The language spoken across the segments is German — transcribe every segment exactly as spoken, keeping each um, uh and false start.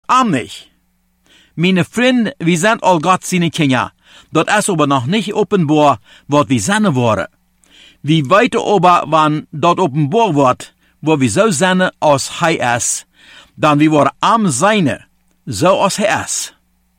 Am nicht. Meine Freunde, wir sind all Gott seine Kinder. Dort ist aber noch nicht offenbar, was wir sind worden. Wie weiter aber, wann dort offenbar wird, wo wir so sind, als Hij ist, dann wir worden am seine, so als Hij ist.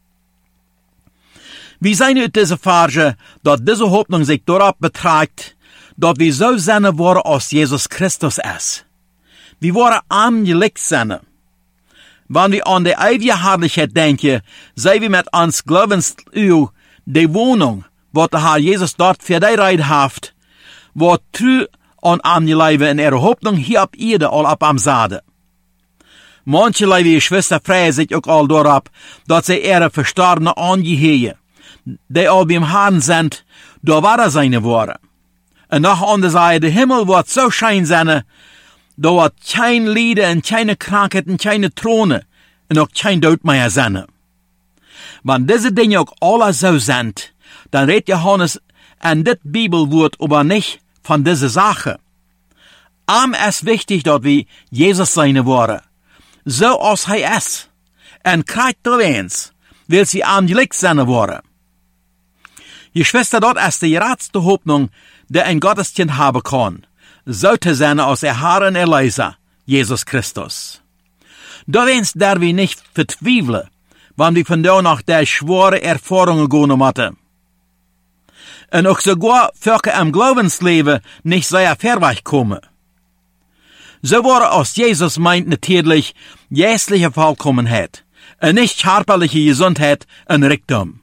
Wir sind uit diese Farge, dass diese Hoffnung sich darauf beträgt, dass wir so sind worden, als Jesus Christus ist. Wir worden am gelegt sind. Wenn wir an die ewige Herrlichkeit denken, sehen wir mit uns Glaubensöl die Wohnung, was der Herr Jesus dort für die Reid hat, wo true an angelegen in ihrer Hoffnung hier ab Erde all ab am Sade. Manche liebe Geschwister freuen sich auch all darauf, dass sie ihre Verstorbenen angehören, die all beim Herrn sind, da war er seine Worte. Und nach an der Seite, der Himmel wird so schein sein, da wird kein Lieder und keine Krankheit und keine Throne und auch kein Tod mehr sein. Wenn diese Dinge auch alle so sind, dann redet Johannes an das Bibelwort aber nicht von dieser Sache. Am ist wichtig, dass wir Jesus seine Worte, so als er ist, und kriegt er eins, will sie am gelegt seine Worte. Die Schwester, dort ist die ratste Hoffnung, der ein Gotteskind haben kann, sollte sein als erfahren Erlöser, Jesus Christus. Da wenn's der wir nicht vertweifeln, wann wir von da nach der schwere Erfahrungen gehen hatten. Und auch sogar für im Glaubensleben nicht sehr verweicht kommen. So war aus Jesus meint natürlich jährliche Vollkommenheit, und nicht körperliche Gesundheit und Reichtum.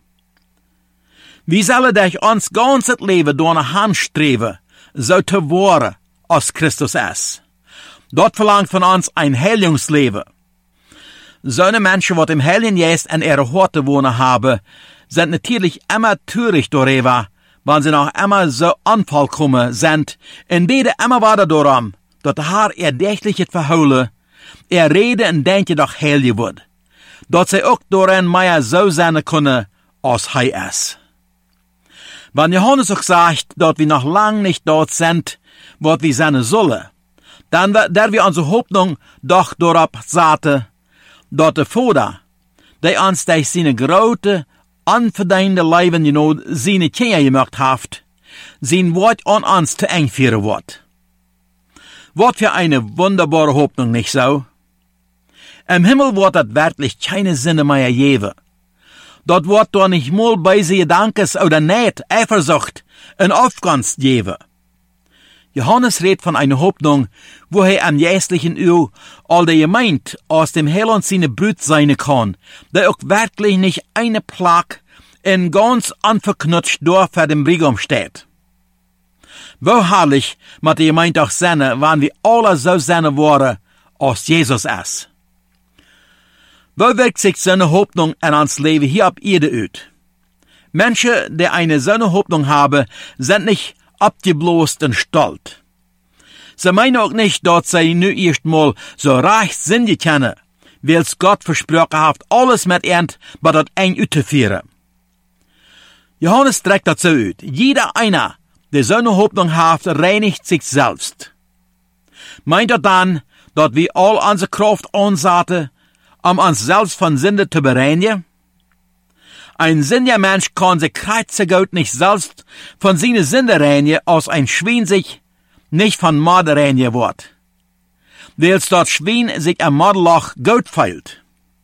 Wir sollen durch uns ganzes Leben durch eine Hand streben, so zu werden, als Christus ist. Dort verlangt von uns ein Heilungsleben. So eine Menschen, die im Heiligen Geist an ihre Horte wohnen haben, sind natürlich immer töricht darüber, wenn sie noch immer so unvollkommen sind, und beten immer weiter darum, dass der Herr ihr dächtlich verholen, er rede und denke doch heilig wird, dass sie auch darin mehr so sein können, als er ist. Wenn Johannes auch sagt, dass wir noch lang nicht dort sind, wo wir sein sollen, dann wird der wir unsere Hoffnung doch darauf setzen, dass der Vater, der uns durch seine große, unverdiente Leben, you know, seine Kinder gemacht hat, sein Wort an uns zu eng führen wird. Was für eine wunderbare Hoffnung, nicht so? Im Himmel wird das wirklich keine Sinne mehr geben. Dort wird doch nicht mal bei sie Gedankes oder Neid, Eifersucht und Aufgunst geben. Johannes redet von einer Hoffnung, wo er am jährlichen Öl all der Gemeinde aus dem Heiland seine Brut sein kann, der auch wirklich nicht eine Plag in ganz unverknutscht durch für den Brigum steht. Wo herrlich mit der Gemeinde auch sein, wenn wir alle so sein wollen, als Jesus ist. Wo wirkt sich so eine Hoffnung an uns Leben hier auf Erde aus? Menschen, die eine so eine Hoffnung haben, sind nicht abgeblost und stolz. Sie meinen auch nicht, dass sie nu erst mal so reich sind können, weil Gott versprochen hat, alles mit ihnen bei das eng auszuführen. Johannes trägt das so aus. Jeder einer, der so eine Hoffnung hat, reinigt sich selbst. Meint er dann, dass wir all unsere Kraft ansetzen, um uns selbst von Sünde zu bereinigen? Ein sündiger Mensch kann sich kreuzergut nicht selbst von seinen Sünde reinigen, als ein Schwein sich nicht von Mord reinigen wird. Weil dort Schwein sich am Mordloch gut feilt.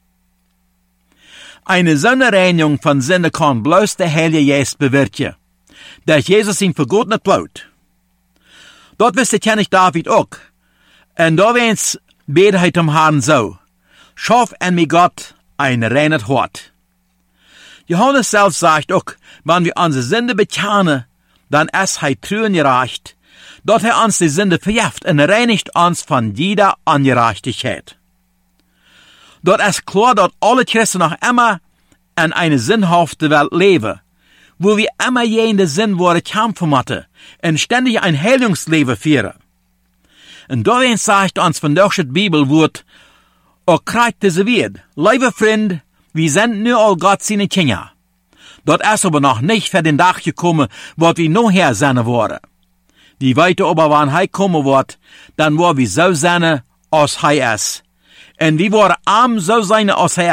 Eine Sündereinigung von Sünde kann bloß der Heilige Geist bewirken, durch Jesus ihn vergotene Blut. Dort wüsste König David auch. Und da wenn's bete er zum Herrn so: Schaff an mir Gott ein reines Hort. Johannes selbst sagt auch, wenn wir unsere Sünde bekennen, dann ist er treu und gerecht, dass er uns die Sünde vergibt und reinigt uns von jeder Ungerechtigkeit. Dort ist klar, dass alle Christen noch immer in einer sinnhaften Welt leben, wo wir immer jene Sinnworte kämpfen müssen und ständig ein Heilungsleben führen. Und darin sagt uns von der Bibelwort, auch kriegt diese Wert, liebe Freund, wir sind nur all Gott seine Kinder. Dort ist aber noch nicht für den Tag gekommen, wo wir nachher sein wollen. Die weiter aber, wann er kommen wird, dann wollen wir so sein, als er ist. Und wir wollen arm so sein, als er